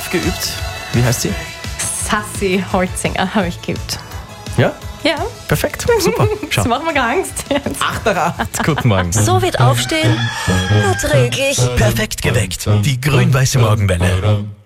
brav geübt. Wie heißt sie? Sassi Holzinger habe ich geübt. Ja? Ja, Perfekt, super. das Schau. macht mir gar Angst jetzt. 8 nach 8, guten Morgen. So wird Aufstehen erträglich. Perfekt geweckt. Die grün-weiße Morgenwelle.